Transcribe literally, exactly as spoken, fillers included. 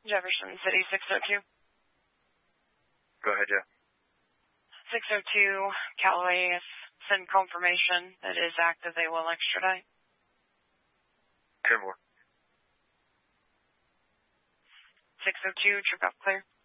Jefferson City, six oh two. Go ahead, Jeff. six oh two, Callaway has sent confirmation that it is active. They will extradite. ten more. six oh two, trip up clear.